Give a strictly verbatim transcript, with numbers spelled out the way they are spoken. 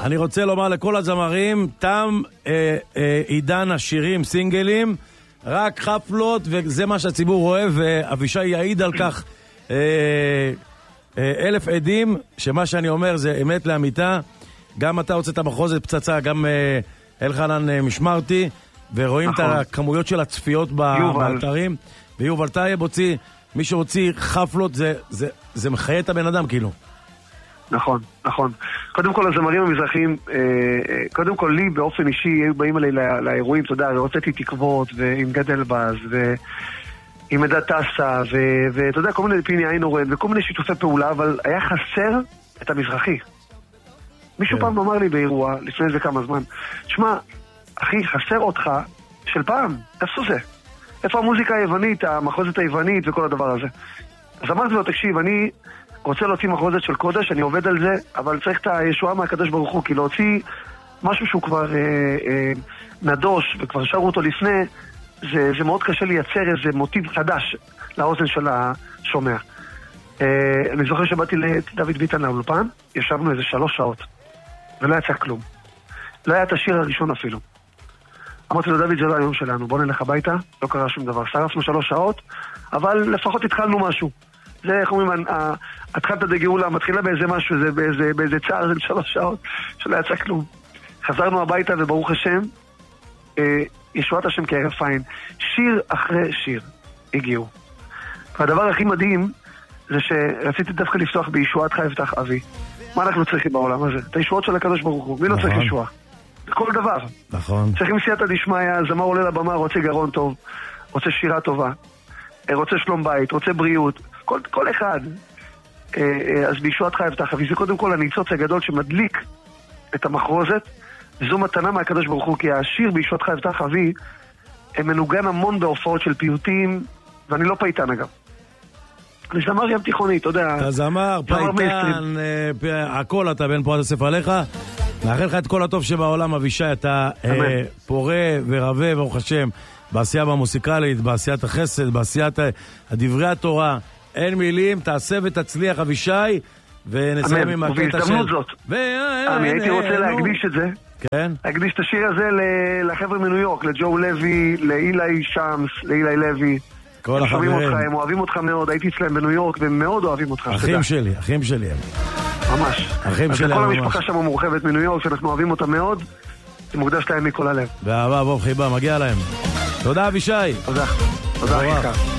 אני רוצה לומר לכל הזמרים, תם אה, אה, עידן השירים, סינגלים, רק חפלות, וזה מה שהציבור אוהב, ואבישי יעיד על כך אה, אה, אלף עדים, שמה שאני אומר זה אמת לאמיתה. גם אתה הוצאת מחוזת פצצה, גם אה, אלחנן אה, משמרתי, ורואים נכון. את הכמויות של הצפיות באתרים, ויובל טייב הוציא, מי שהוציא חפלות, זה, זה, זה מחיה את הבן אדם כאילו. נכון, נכון. קודם כל, הזמרים המזרחיים, קודם כל לי באופן אישי, היו באים עליי לאירועים, אתה יודע, והוצאתי תקוות, ועם גדל בז, ועם עדה טסה, ואתה יודע, כל מיני פיני עין אורן, וכל מיני שיתופי פעולה, אבל היה חסר את המזרחי. מישהו פעם אמר לי באירוע, לפני איזה כמה זמן, תשמע, אחי, חסר אותך של פעם, איפה זה? איפה המוזיקה היוונית, המחוזת היוונית וכל הדבר הזה? אז אמרתי לו, תקשיב, אני רוצה להוציא מחוזת של קודש, אני עובד על זה, אבל צריך את הישועה מהקדוש ברוך הוא, כי להוציא משהו שהוא כבר אה, אה, נדוש, וכבר שרו אותו לפני, זה, זה מאוד קשה לייצר איזה מוטיב חדש לאוזן של השומע. אה, אני זוכר שבאתי לדוד ביטן לאולפן, ישבנו איזה שלוש שעות, ולא יצא כלום. לא היה את השיר הראשון אפילו. אמרתי לו, דוד, זה לא היום שלנו, בוא נלך הביתה, לא קרה שום דבר. שרפנו שלוש שעות, אבל לפחות התחלנו משהו. זה, איך אומרים, התחלת דגאולה, מתחילה באיזה משהו, זה באיזה, באיזה צער של שלוש שעות, שלא יצא כלום. חזרנו הביתה, וברוך השם, אה, ישועת השם כערף עין. שיר אחרי שיר הגיעו. והדבר הכי מדהים, זה שרציתי דווקא לפתוח בישועת חי יפתח אבי. מה אנחנו צריכים בעולם הזה? את הישועות של הקדוש ברוך הוא. מי לא צריך ישועה? כל דבר. נכון. צריכים סייעתא דשמיא, זמר עולה לבמה, רוצה גרון טוב, רוצה שירה טובה, רוצה שלום בית, רוצה בריאות, כל, כל אחד. אז בישועת חי יפתח אבי, זה קודם כל הניצוץ הגדול שמדליק את המחרוזת, זו מתנה מהקדוש ברוך הוא, כי השיר בישועת חי יפתח אבי, הם מנוגן המון בהופעות של פיוטים, ואני לא פייטן אגב. אני זמר ים תיכוני, אתה יודע. אתה זמר, פייטן, הכל אתה בן פועד הספר עליך. מאחל לך את כל הטוב שבעולם, אבישי, אתה אה, פורה ורבה, ברוך השם, בעשייה במוסיקלית, בעשיית החסד, בעשיית הדברי התורה. אין מילים, תעשה ותצליח, אבישי, ונסיים עם הקטע של... ובהזדמנות זאת, אני הייתי רוצה להקדיש את זה, כן? להקדיש את השיר הזה לחבר'ה מניו יורק, לג'ו לוי, לאילי שמס, לאילי לוי. כל החברים. אותך, הם אוהבים אותך מאוד, הייתי אצלם בניו יורק, והם מאוד אוהבים אותך. אחים שלי, אחים שלי. ממש. אחים שלי. כל המשפחה שם מורחבת מניו יורק, שאנחנו אוהבים אותה מאוד, זה מוקדש להם מכל הלב. באהבה, בוב חיבה, מגיע להם. תודה, אבישי. תודה. תודה, חיכה.